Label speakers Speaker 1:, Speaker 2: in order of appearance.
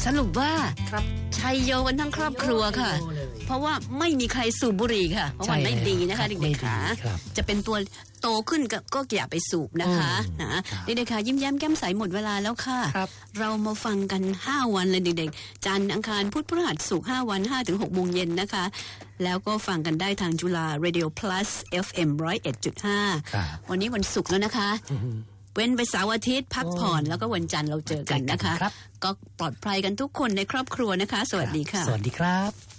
Speaker 1: สรุปว่า
Speaker 2: ครับ
Speaker 1: ชัยโยกันทั้งครอบครัวค่ะ เพราะว่าไม่มีใครสูบบุหรี่ค่ะเพราะมันไม่ดีนะคะเด็กๆค่ะจะเป็นตัวโตขึ้นก็อย่าไปสูบนะคะนะเด็กๆค่ะยิ้มแย้มแก้มใสหมดเวลาแล้วค่ะเรามาฟังกัน5วันเลยเด็กๆจันทร์อังคารพุธพฤหัสศุกร์5วัน5 ถึง 6 โมงเย็นนะคะแล้วก็ฟังกันได้ทางจุฬา Radio Plus FM 101.5 วันนี้วันศุกร์แล้วนะคะเว้นไปเสาร์อาทิตย์พักผ่อนแล้วก็วันจันทร์เราเจอกันนะคะก็ปลอดภัยกันทุกคนในครอบครัวนะคะสวัสดีค่ะ
Speaker 2: สวัสดีครับ